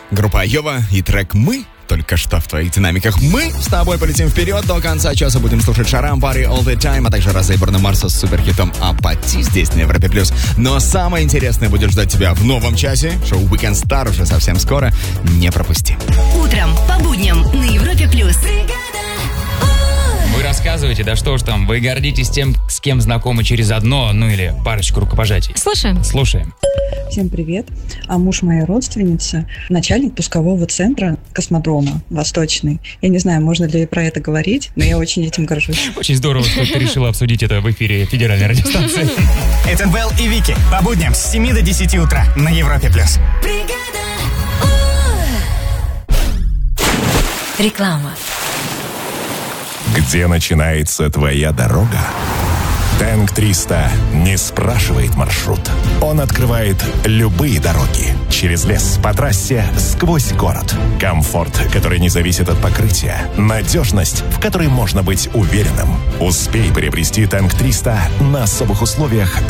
Группа Айова и трек «Мы» только что в твоих динамиках. Мы с тобой полетим вперед. До конца часа будем слушать Шарам, Party All The Time, а также Розе и Бруно Марса с суперхитом «Апати» здесь на Европе+. Но самое интересное будет ждать тебя в новом часе. Шоу Weekend Star уже совсем скоро. Не пропусти. Утром по будням на Европе+. Вы рассказываете, да что ж там, вы гордитесь тем, с кем знакомы через одно, ну или парочку рукопожатий. Слушаем. Всем привет. Муж моей родственницы, начальник пускового центра космодрома Восточный. Я не знаю, можно ли про это говорить, но я очень этим горжусь. Очень здорово, что ты решила обсудить это в эфире федеральной радиостанции. Это Белл и Вики по будням с 7 до 10 утра на Европе+. Реклама. Где начинается твоя дорога? Тэнк 300 не спрашивает маршрут. Он открывает любые дороги. Через лес, по трассе, сквозь город. Комфорт, который не зависит от покрытия. Надежность, в которой можно быть уверенным. Успей приобрести Тэнк 300 на особых условиях